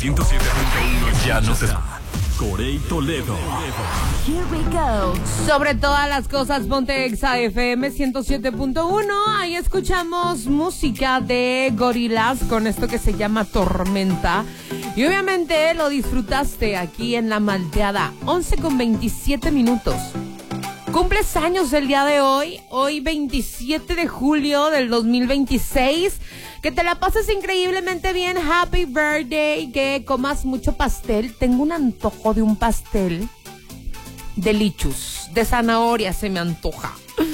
107.1 ya no está. Corey Toledo. Here we go. Sobre todas las cosas, ponte Exa FM 107.1. Ahí escuchamos música de Gorillaz con esto que se llama Tormenta. Y obviamente lo disfrutaste aquí en La Malteada. 11:27. Cumples años el día de hoy. Hoy 27 de julio del 2026. Que te la pases increíblemente bien. Happy birthday. Que comas mucho pastel. Tengo un antojo de un pastel de lichus, de zanahoria se me antoja.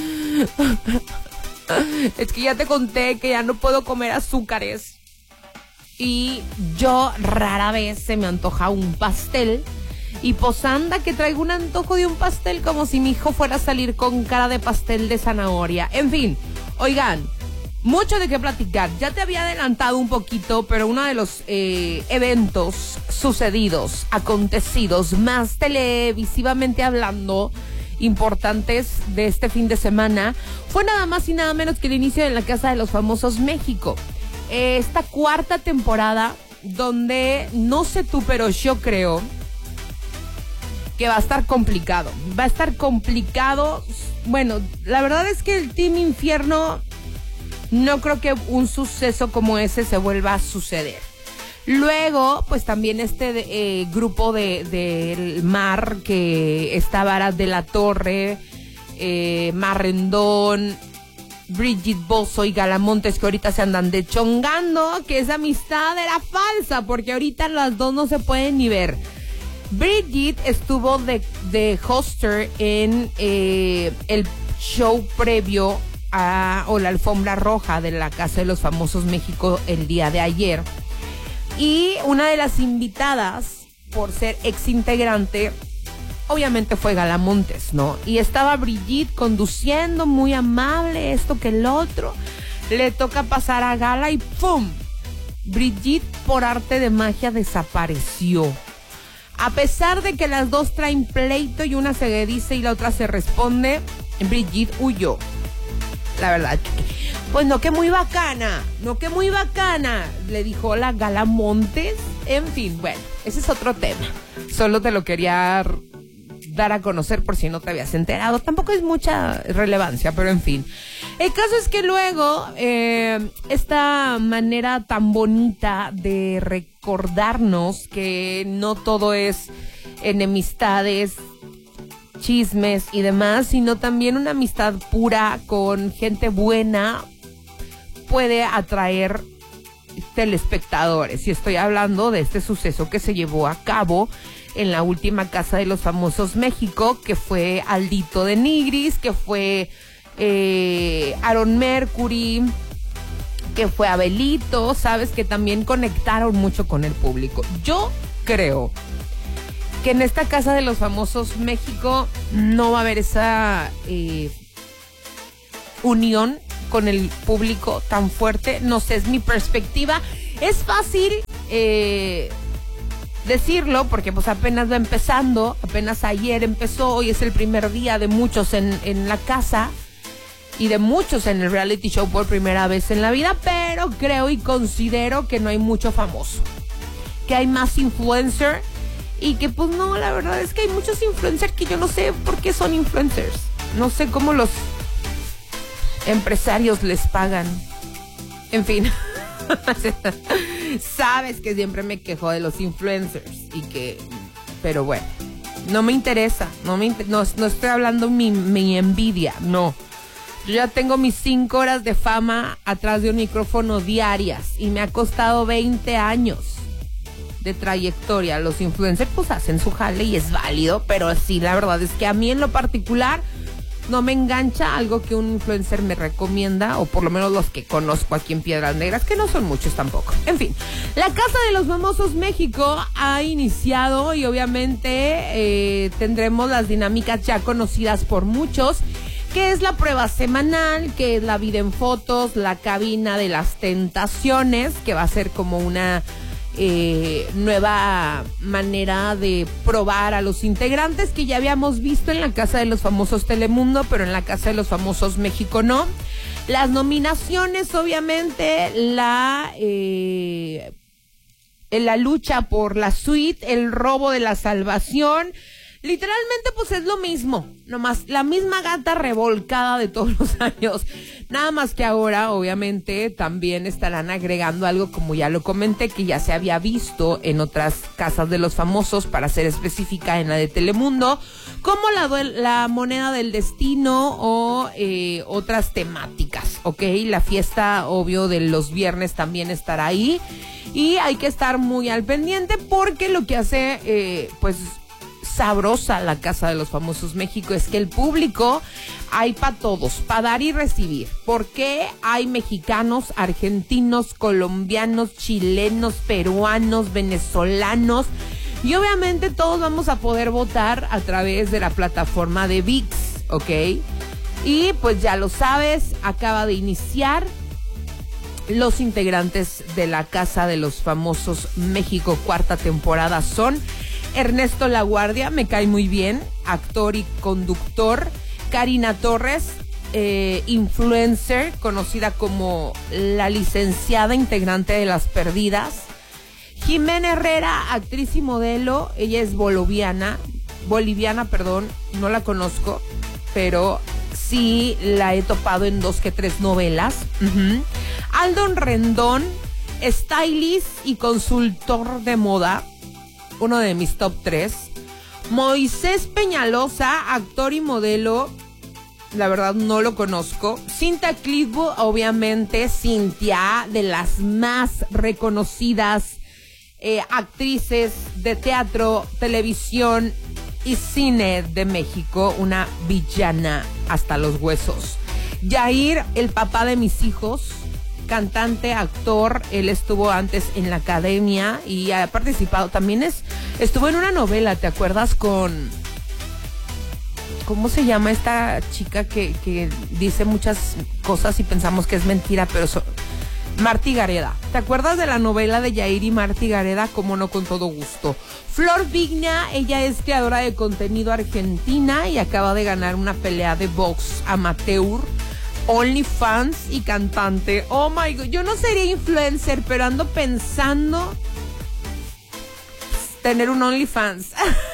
Es que ya te conté que ya no puedo comer azúcares. Y yo rara vez se me antoja un pastel. Y pues anda que traigo un antojo de un pastel como si mi hijo fuera a salir con cara de pastel de zanahoria. En fin, oigan, mucho de qué platicar. Ya te había adelantado un poquito, pero uno de los eventos sucedidos, acontecidos, más televisivamente hablando, importantes de este fin de semana, fue nada más y nada menos que el inicio de La Casa de los Famosos México. Esta cuarta temporada, donde no sé tú, pero yo creo que va a estar complicado. Va a estar complicado. Bueno, la verdad es que el Team Infierno, no creo que un suceso como ese se vuelva a suceder. Luego, pues también este grupo del Mar, que estaba Arad de la Torre, Mar Rendón, Brigitte Bozo y Galamontes, que ahorita se andan dechongando, que esa amistad era falsa, porque ahorita las dos no se pueden ni ver. Brigitte estuvo de hoster en el show previo o la alfombra roja de La Casa de los Famosos México el día de ayer. Y una de las invitadas, por ser ex integrante, obviamente fue Galamontes, ¿no? Y estaba Brigitte conduciendo, muy amable, esto que el otro. Le toca pasar a Gala y ¡pum! Brigitte, por arte de magia, desapareció. A pesar de que las dos traen pleito y una se dice y la otra se responde, Brigitte huyó. La verdad, pues no que muy bacana, le dijo la Galamontes. En fin, bueno, ese es otro tema. Solo te lo quería dar a conocer por si no te habías enterado. Tampoco es mucha relevancia, pero en fin. El caso es que luego, esta manera tan bonita de recordarnos que no todo es enemistades, chismes y demás, sino también una amistad pura con gente buena puede atraer telespectadores. Y estoy hablando de este suceso que se llevó a cabo en la última Casa de los Famosos México, que fue Aldito de Nigris, que fue Aaron Mercury, que fue Abelito, sabes, que también conectaron mucho con el público. Yo creo que en esta Casa de los Famosos México no va a haber esa unión con el público tan fuerte. No sé, es mi perspectiva. Es fácil decirlo porque pues apenas va empezando, apenas ayer empezó, hoy es el primer día de muchos en la casa y de muchos en el reality show por primera vez en la vida, pero creo y considero que no hay mucho famoso, que hay más influencer. Y que pues no, la verdad es que hay muchos influencers que yo no sé por qué son influencers. No sé cómo los empresarios les pagan. En fin. Sabes que siempre me quejo de los influencers. Pero bueno, no me interesa. No estoy hablando mi envidia, no. Yo ya tengo mis 5 horas de fama atrás de un micrófono diarias. Y me ha costado 20 años de trayectoria. Los influencers pues hacen su jale y es válido, pero sí, la verdad es que a mí en lo particular no me engancha algo que un influencer me recomienda, o por lo menos los que conozco aquí en Piedras Negras, que no son muchos tampoco. En fin, la Casa de los Famosos México ha iniciado y obviamente tendremos las dinámicas ya conocidas por muchos, que es la prueba semanal, que es la vida en fotos, la cabina de las tentaciones, que va a ser como una nueva manera de probar a los integrantes que ya habíamos visto en la Casa de los Famosos Telemundo, pero en la Casa de los Famosos México no. Las nominaciones, obviamente, en la lucha por la suite, el robo de la salvación. Literalmente pues es lo mismo, nomás la misma gata revolcada de todos los años. Nada más que ahora obviamente también estarán agregando algo, como ya lo comenté, que ya se había visto en otras casas de los famosos, para ser específica en la de Telemundo, como la moneda del destino o otras temáticas, ¿ok? La fiesta, obvio, de los viernes también estará ahí y hay que estar muy al pendiente, porque lo que hace, pues, sabrosa la Casa de los Famosos México es que el público hay para todos, para dar y recibir, porque hay mexicanos, argentinos, colombianos, chilenos, peruanos, venezolanos, y obviamente todos vamos a poder votar a través de la plataforma de ViX, ¿ok? Y pues ya lo sabes, acaba de iniciar los integrantes de la Casa de los Famosos México, 4ª temporada. Son Ernesto Laguardia, me cae muy bien, actor y conductor. Karina Torres, influencer, conocida como la licenciada integrante de Las Perdidas. Jimena Herrera, actriz y modelo, ella es boliviana, no la conozco, pero sí la he topado en 2 que 3 novelas. Aldon Rendón, stylist y consultor de moda, uno de mis top 3. Moisés Peñalosa, actor y modelo, la verdad no lo conozco. Cintia Clitbo, obviamente, Cintia, de las más reconocidas actrices de teatro, televisión y cine de México, una villana hasta los huesos. Yair, el papá de mis hijos, cantante, actor, él estuvo antes en la academia y ha participado, también estuvo en una novela, ¿te acuerdas? Con, ¿cómo se llama esta chica que dice muchas cosas y pensamos que es mentira, pero Martí Gareda? ¿Te acuerdas de la novela de Yair y Martí Gareda? Cómo no, con todo gusto. Flor Vigna, ella es creadora de contenido argentina y acaba de ganar una pelea de box amateur, OnlyFans y cantante. Oh my God, yo no sería influencer, pero ando pensando tener un OnlyFans.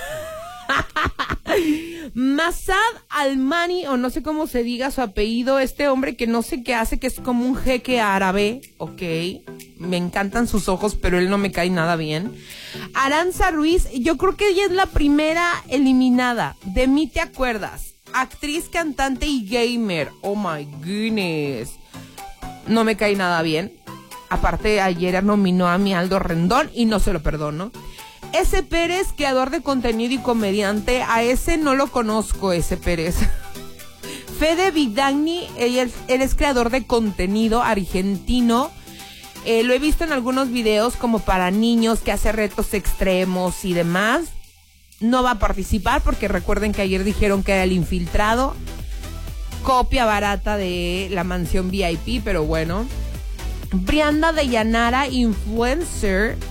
Masad Almani, o no sé cómo se diga su apellido, este hombre que no sé qué hace, que es como un jeque árabe, ok, me encantan sus ojos, pero él no me cae nada bien. Aranza Ruiz, yo creo que ella es la primera eliminada, ¿de mí te acuerdas? Actriz, cantante y gamer, oh my goodness, no me cae nada bien. Aparte, ayer nominó a mi Aldo Rendón y no se lo perdono. S. Pérez, creador de contenido y comediante, a ese no lo conozco, S. Pérez. Fede Vidagni, él es creador de contenido argentino. Lo he visto en algunos videos como para niños, que hace retos extremos y demás. No va a participar porque recuerden que ayer dijeron que era el infiltrado. Copia barata de la mansión VIP, pero bueno. Brianda de Llanara, influencer,